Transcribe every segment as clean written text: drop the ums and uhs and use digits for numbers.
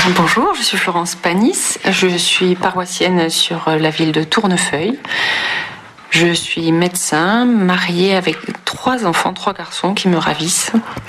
Bonjour, je suis Florence Panis, je suis paroissienne sur la ville de Tournefeuille. Je suis médecin, mariée avec 3 enfants, 3 garçons qui me ravissent.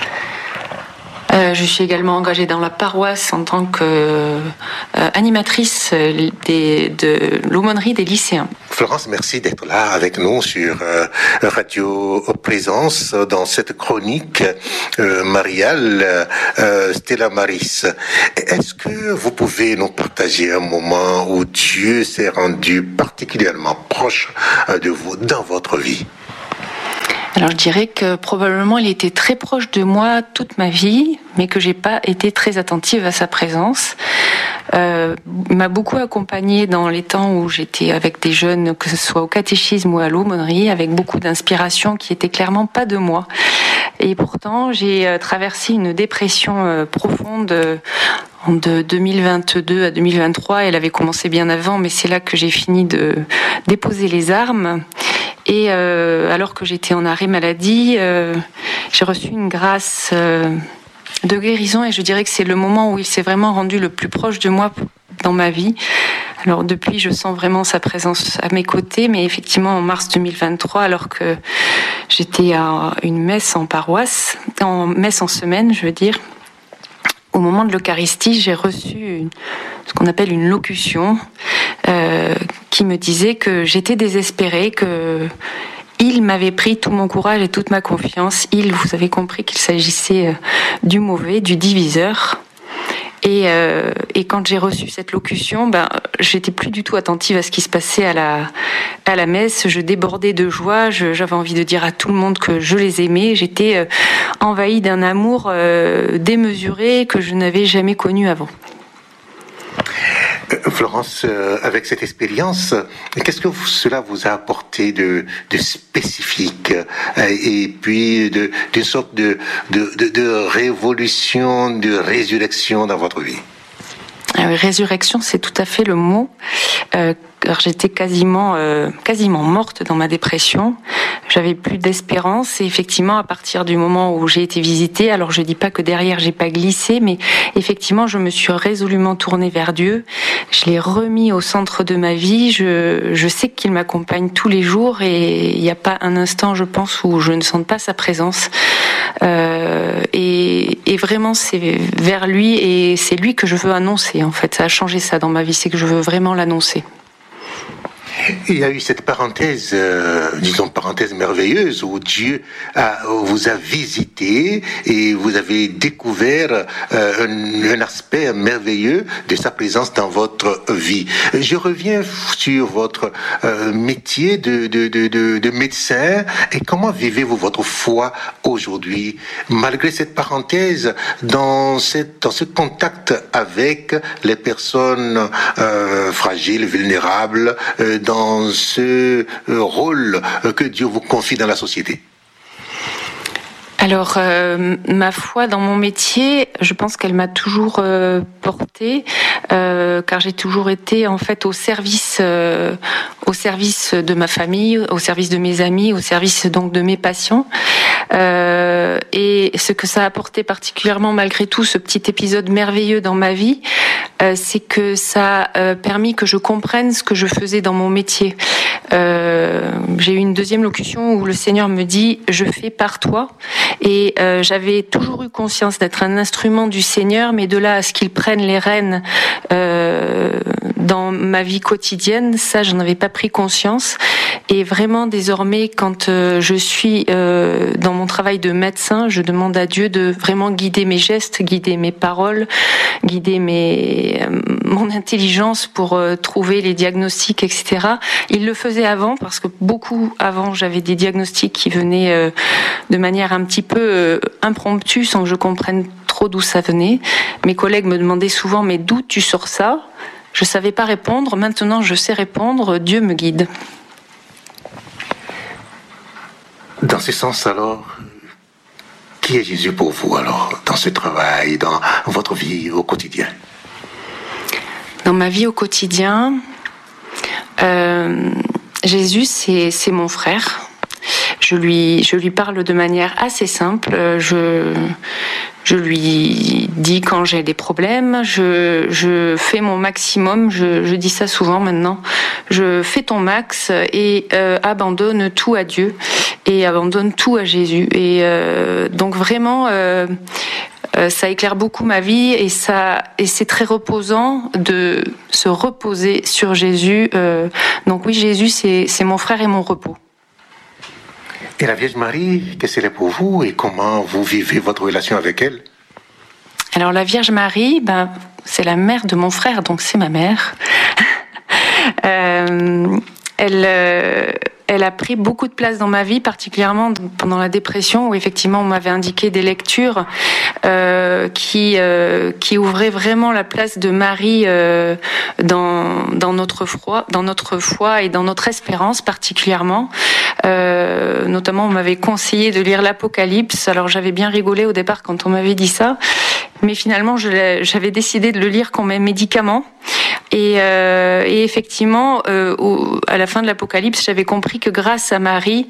Je suis également engagée dans la paroisse en tant qu'animatrice de l'aumônerie des lycéens. Florence, merci d'être là avec nous sur Radio Présence dans cette chronique mariale Stella Maris. Est-ce que vous pouvez nous partager un moment où Dieu s'est rendu particulièrement proche de vous dans votre vie? Alors je dirais que probablement il était très proche de moi toute ma vie, mais que j'ai pas été très attentive à sa présence. Il m'a beaucoup accompagnée dans les temps où j'étais avec des jeunes, que ce soit au catéchisme ou à l'aumônerie, avec beaucoup d'inspiration qui était clairement pas de moi. Et pourtant j'ai traversé une dépression profonde de 2022 à 2023. Elle avait commencé bien avant, mais c'est là que j'ai fini de déposer les armes. Et alors que j'étais en arrêt maladie, j'ai reçu une grâce de guérison, et je dirais que c'est le moment où il s'est vraiment rendu le plus proche de moi dans ma vie. Alors depuis, je sens vraiment sa présence à mes côtés, mais effectivement en mars 2023, alors que j'étais à une messe en paroisse, en messe en semaine, je veux dire, au moment de l'Eucharistie, j'ai reçu ce qu'on appelle une locution qui me disait que j'étais désespérée, que il m'avait pris tout mon courage et toute ma confiance. Vous avez compris qu'il s'agissait du mauvais, du diviseur. Et quand j'ai reçu cette locution, j'étais plus du tout attentive à ce qui se passait à la messe. Je débordais de joie. J'avais envie de dire à tout le monde que je les aimais. J'étais envahie d'un amour démesuré que je n'avais jamais connu avant. Florence, avec cette expérience, qu'est-ce que cela vous a apporté de spécifique et puis d'une sorte de révolution, de résurrection dans votre vie? Résurrection, c'est tout à fait le mot. Alors j'étais quasiment morte dans ma dépression. J'avais plus d'espérance, et effectivement à partir du moment où j'ai été visitée, alors je dis pas que derrière j'ai pas glissé, mais effectivement je me suis résolument tournée vers Dieu. Je l'ai remis au centre de ma vie. Je sais qu'il m'accompagne tous les jours, et il n'y a pas un instant, je pense, où je ne sente pas sa présence. Et vraiment c'est vers lui, et c'est lui que je veux annoncer. En fait, ça a changé ça dans ma vie, c'est que je veux vraiment l'annoncer. Il y a eu cette parenthèse, parenthèse merveilleuse où Dieu vous a visité et vous avez découvert un aspect merveilleux de sa présence dans votre vie. Je reviens sur votre métier de médecin, et comment vivez-vous votre foi aujourd'hui, malgré cette parenthèse, dans ce contact avec les personnes fragiles, vulnérables, dans ce rôle que Dieu vous confie dans la société? Alors, ma foi dans mon métier, je pense qu'elle m'a toujours portée, car j'ai toujours été en fait au service de ma famille, au service de mes amis, au service donc de mes patients. Et ce que ça a apporté particulièrement, malgré tout, ce petit épisode merveilleux dans ma vie, c'est que ça a permis que je comprenne ce que je faisais dans mon métier. J'ai eu une deuxième locution où le Seigneur me dit « Je fais par toi ». Et j'avais toujours eu conscience d'être un instrument du Seigneur, mais de là à ce qu'il prenne les rênes dans ma vie quotidienne, ça j'en avais pas pris conscience. Et vraiment désormais, quand je suis dans mon travail de médecin, je demande à Dieu de vraiment guider mes gestes, guider mes paroles, guider mon intelligence pour trouver les diagnostics, etc. Il le faisait avant, parce que beaucoup avant j'avais des diagnostics qui venaient de manière un petit peu impromptue, sans que je comprenne trop d'où ça venait. Mes collègues me demandaient souvent « Mais d'où tu sors ça ?» Je savais pas répondre. Maintenant, je sais répondre. Dieu me guide. Dans ce sens, alors, qui est Jésus pour vous, alors, dans ce travail, dans votre vie au quotidien? Dans ma vie au quotidien, Jésus, c'est mon frère. Je lui parle de manière assez simple. Je lui dis quand j'ai des problèmes, je fais mon maximum, je dis ça souvent maintenant, je fais ton max et abandonne tout à Dieu et abandonne tout à Jésus. Et donc vraiment, ça éclaire beaucoup ma vie et c'est très reposant de se reposer sur Jésus. Donc oui, Jésus, c'est mon frère et mon repos. Et la Vierge Marie, qu'est-ce qu'elle est pour vous et comment vous vivez votre relation avec elle? Alors la Vierge Marie, c'est la mère de mon frère, donc c'est ma mère. Elle a pris beaucoup de place dans ma vie, particulièrement pendant la dépression, où effectivement on m'avait indiqué des lectures qui ouvraient vraiment la place de Marie dans notre foi et dans notre espérance particulièrement. Notamment, on m'avait conseillé de lire l'Apocalypse. Alors j'avais bien rigolé au départ quand on m'avait dit ça, mais finalement j'avais décidé de le lire comme un médicament. Et effectivement, à la fin de l'Apocalypse, j'avais compris que grâce à Marie,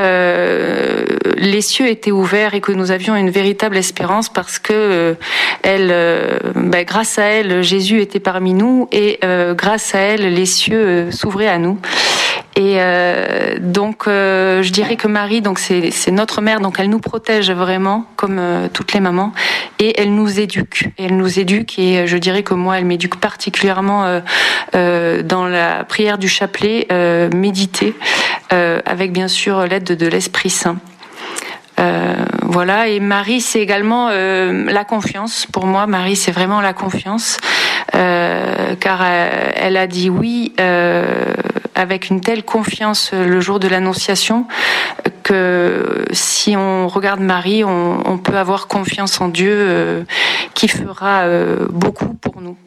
les cieux étaient ouverts et que nous avions une véritable espérance parce que grâce à elle, Jésus était parmi nous et grâce à elle, les cieux s'ouvraient à nous. Et donc, je dirais que Marie, donc c'est notre mère, donc elle nous protège vraiment, comme toutes les mamans, et elle nous éduque. Et je dirais que moi, elle m'éduque particulièrement dans la prière du chapelet, méditer, avec bien sûr l'aide de l'Esprit Saint. Voilà, et Marie, c'est également la confiance. Pour moi, Marie, c'est vraiment la confiance, car elle a dit oui avec une telle confiance le jour de l'Annonciation que si on regarde Marie, on peut avoir confiance en Dieu qui fera beaucoup pour nous.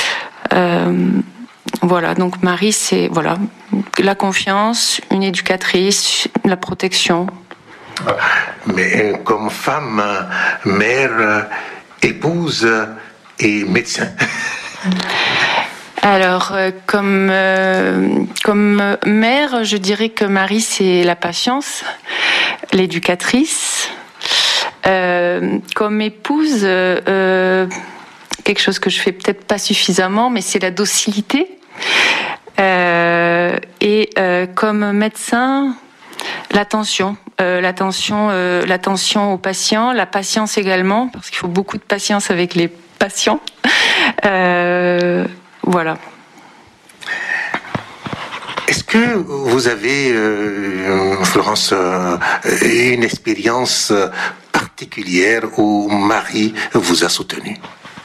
Voilà, donc Marie, c'est la confiance, une éducatrice, la protection. Mais comme femme, mère, épouse et médecin. Alors, comme mère, je dirais que Marie, c'est la patience, l'éducatrice. Comme épouse, quelque chose que je fais peut-être pas suffisamment, mais c'est la docilité. Et comme médecin, l'attention aux patients, la patience également, parce qu'il faut beaucoup de patience avec les patients. Voilà. Est-ce que vous avez, Florence, une expérience particulière où Marie vous a soutenu?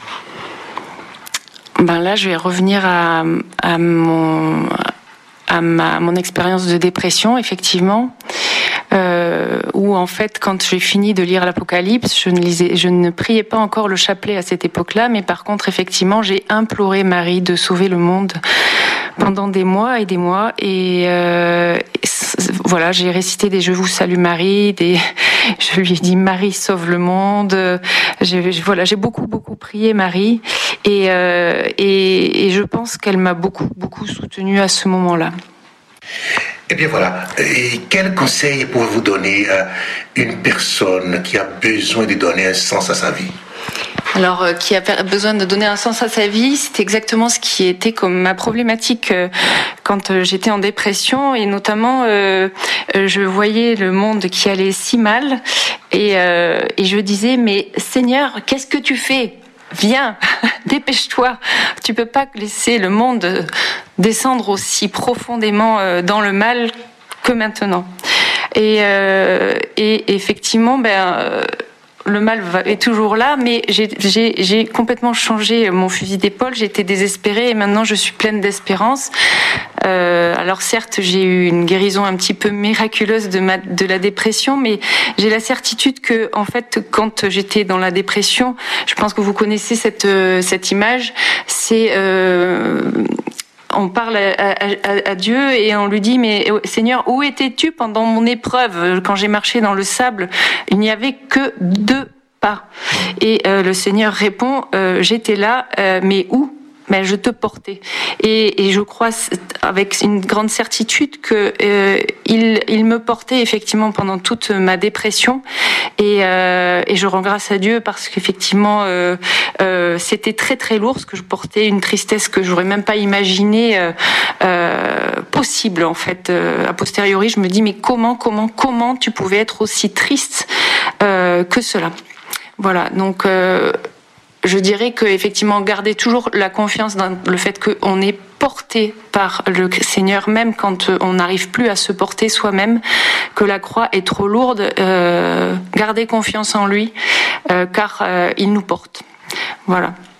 Là, je vais revenir à mon expérience de dépression, effectivement, où en fait, quand j'ai fini de lire l'Apocalypse, je ne priais pas encore le chapelet à cette époque-là, mais par contre, effectivement, j'ai imploré Marie de sauver le monde pendant des mois et des mois, et voilà, j'ai récité des Je vous salue Marie, je lui ai dit Marie sauve le monde. J'ai beaucoup prié Marie, et je pense qu'elle m'a beaucoup soutenue à ce moment-là. Eh bien voilà, et quel conseil pouvez-vous donner à une personne qui a besoin de donner un sens à sa vie? Alors, qui a besoin de donner un sens à sa vie, c'est exactement ce qui était comme ma problématique quand j'étais en dépression, et notamment je voyais le monde qui allait si mal, et je disais mais Seigneur, qu'est-ce que tu fais? Viens, dépêche-toi. Tu peux pas laisser le monde descendre aussi profondément dans le mal que maintenant. Et effectivement, le mal est toujours là, mais j'ai complètement changé mon fusil d'épaule. J'étais désespérée et maintenant je suis pleine d'espérance. Alors certes, j'ai eu une guérison un petit peu miraculeuse de la dépression, mais j'ai la certitude que, en fait, quand j'étais dans la dépression, je pense que vous connaissez cette image, c'est on parle à Dieu et on lui dit mais Seigneur, où étais-tu pendant mon épreuve? Quand j'ai marché dans le sable, il n'y avait que 2 pas. Et le Seigneur répond j'étais là, mais où? mais je te portais. Et je crois avec une grande certitude que il me portait effectivement pendant toute ma dépression. Et je rends grâce à Dieu parce qu'effectivement c'était très très lourd ce que je portais, une tristesse que j'aurais même pas imaginé possible en fait. A posteriori, je me dis mais comment tu pouvais être aussi triste que cela. Voilà, donc je dirais que effectivement garder toujours la confiance dans le fait qu'on est porté par le Seigneur, même quand on n'arrive plus à se porter soi-même, que la croix est trop lourde, garder confiance en lui, car il nous porte. Voilà.